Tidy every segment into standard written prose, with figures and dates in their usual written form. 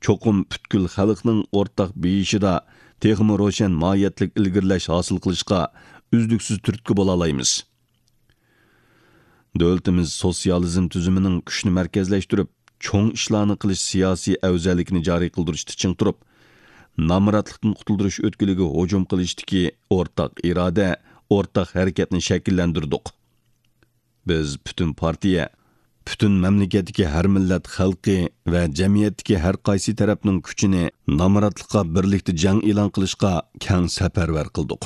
cho'qim butkul xalqning o'rtaq beyishida texmi ro'shan mohiyatlik ilgirlash hosil qilishga uzluksiz turtki bo'la olamiz. Davlatimiz sotsializm tuzumining kuchni markazlashtirib, cho'ng ishlarni qilish siyosiy afzallikni joriy qildirishda ching turib, namratlikdan qutuldirish o'tkiliga hujum qilishdiki o'rtaq iroda, o'rtaq harakatni shakllantirdik. Biz butun partiya, butun mamlakatdagi har millat xalqi va jamiyatdagi har qaysi tarafning kuchini namratlikqa birlikda jang e'lon qilishga keng safarbar qildik.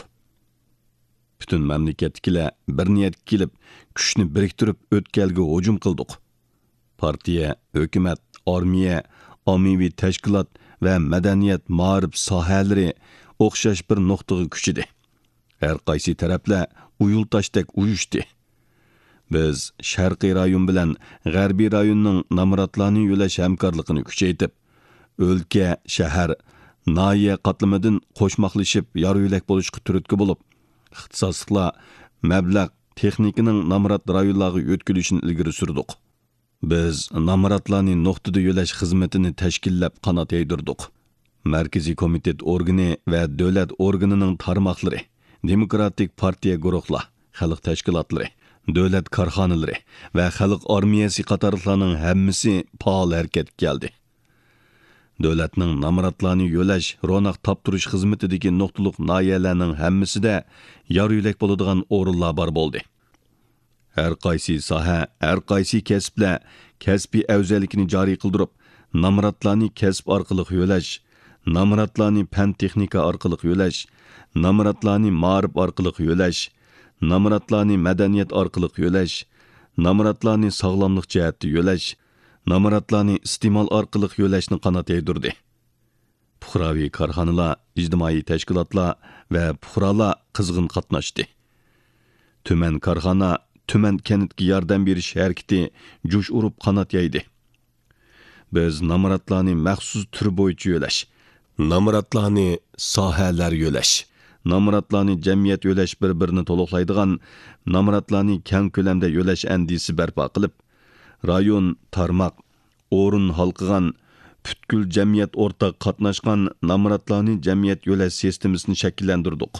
Butun mamlakatdagilar bir niyatga kelib, kuchni biriktirib o'tkalga hujum qildik. Partiya, hukumat, armiya, ommaviy tashkilot va madaniyat ma'rif sohalari o'xshash bir nuqtaga kuchidi. Har qaysi taraflar uyultashdek uyushdi. Biz sharqiy rayon bilan g'arbiy rayonning namratlarni yo'lash hamkorligini kuchaytirib, o'lka, shahar, noya qatlamidan qo'shmoqlashib yor-yo'lak bo'lishga turtki bo'lib, ixtisosliklar, mablag' texnikaning namrat rayonlarga o'tkazilishini ilgari surdik. Biz namratlarni nuqtada yo'lash xizmatini tashkillab qanot yaydirdik. Markaziy komitet organi va davlat organining tarmoqlari, demokratik partiya guruhlar, xalq tashkilotlari, davlat korxonalari va xalq armiyasi qatorliqlarning hammasi faol harakatga keldi. Davlatning namratlarni yo'lash, ro'naq toptirish xizmatidagi nuqtaliq noyalarning hammasida yor-yo'lak bo'ladigan o'rinlar bor bo'ldi. Har qaysi soha, har qaysi kasblar kasbiy afzallikni joriy qildirib, namratlarni kasb orqali yo'lash, namratlarni fan texnika orqali yo'lash, namratlarni ma'rif orqali yo'lash, namratlarni madaniyat orqali yo'lash, namratlarni sog'lomlik jihatda yo'lash, namratlarni iste'mol orqali yo'lashni qanot yaydirdi. Puhraviy korxonalar, ijtimoiy tashkilotlar va puhralar qizg'in qatnashdi. Tuman korxona, tuman kentga yordam berish harakati jo'sh urib qanot yaydi. Biz namratlarni maxsus tur bo'yicha yo'lash, namratlarni sohalar yo'lash, namratlarni jamiyat yo'lash bir-birini to'liqlaydigan namratlarni keng ko'lamda yo'lash andisi barpo qilib, rayon, tarmoq, o'rin halqigan, butkul jamiyat o'rtaq qatnashgan namratlarni jamiyat yo'lash sistemasini shakllantirdik.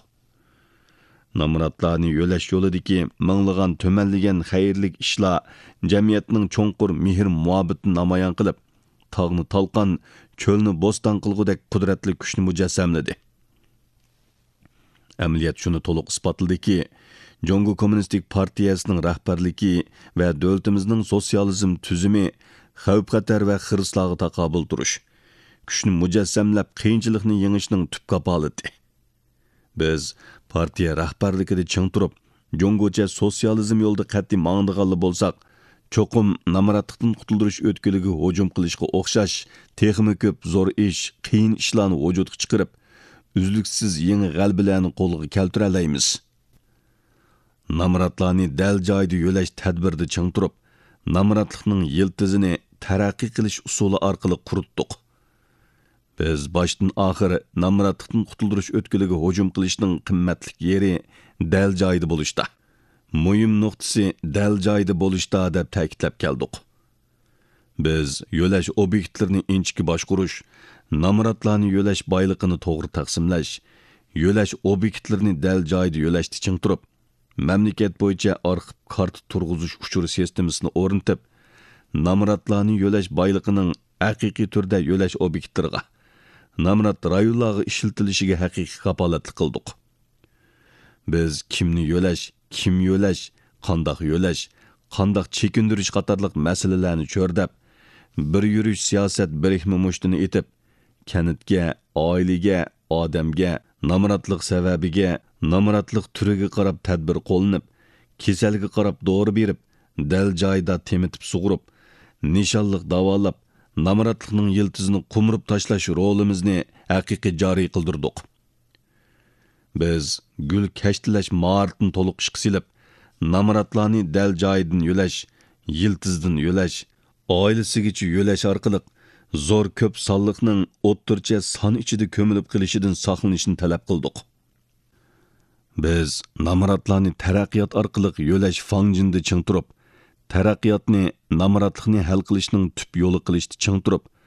Namratlarni yo'lash yo'lidagi minglagan tumanlagan xayrlik ishlar jamiyatning cho'nqur mehr-muhabbatini namoyon qilib, tog'ni talqon, cho'lni bo'ston qilgudek qudratli kuchni mujassamladi. Amaliyat shuni to'liq isbotladiki, Jongo Kommunistik Partiyasining rahbarligi va davlatimizning sotsializm tuzumi xavf-xatar va xirislarga taqobil turish, kuchni mujassamlab qiyinchilikni yengishning tub kapolati. Biz partiya rahbarligida ching turib, Jongocha sotsializm yo'lida qat'iy ma'nodag'anli bo'lsak, cho'qim namratlikdan qutuldirish o'tkiliga hujum qilishga o'xshash texmi ko'p zo'r ish, qiyin ishlarni vujudga chiqarib, uzluksiz yangi g'albalarni qo'lga keltira olamiz. Namratlarni dal joyida yo'lash tadbirida ching turib, namratlikning yiltizini taraqqiy qilish usuli orqali quritdik. Biz boshdan oxir namratlikdan qutuldirish o'tkiliga hujum qilishning qimmatli yeri dal joyida bo'lishda. Muhim nuqtasi dal joyida bo'lishda deb ta'kidlab keldik. Biz yo'lash obyektlarini inchki boshqurish, namratlarni yo'lash boyligini to'g'ri taqsimlash, yo'lash obyektlarini dal joyida yo'lashda ching turib, mamlakat bo'yicha arxiv karta turg'izish uchuri sistemasini o'rnatib, namratlarni yo'lash boyligining haqiqiy turda yo'lash obyektlariga, namrat rayonlarga ishiltilishiga haqiqiy kapolatlik qildik. Biz kimni yo'lash, kim yo'lash, qandoq chekindirish qatorliq masalalarni cho'rdab, bir yurish siyosat birikma mushtini etib, kanitga, oilaga, odamga, namratlik sababiga, namratlik turiga qarab tadbir qo'llanib, kasalga qarab dori berib, dal joyida temitib sug'urib, nishonliq davolab, namratlikning yiltizini qumrib tashlash rolimizni haqiqiy joriy qildirdik. Biz gul kashtilash maharatini to'liq ishga silib, namratlarni dal joyidan yo'lash, yiltizdan yo'lash, oilasigacha yo'lash orqali zo'r ko'p sonliqning o'ttircha son ichida ko'milib qilishidan saqlanishni talab qildik. Biz namratlarni taraqqiyot orqali yo'lash fangjinda ching turib, taraqqiyotni namratlikni hal qilishning tub yo'li qilishda ching turib,